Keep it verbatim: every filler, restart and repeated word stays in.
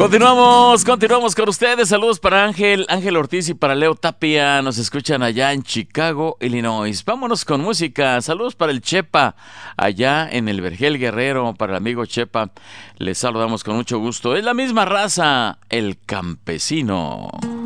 Continuamos, continuamos con ustedes. Saludos para Ángel, Ángel Ortiz y para Leo Tapia. Nos escuchan allá en Chicago, Illinois. Vámonos con música. Saludos para el Chepa, allá en el Vergel Guerrero. Para el amigo Chepa, les saludamos con mucho gusto. Es la misma raza, el campesino.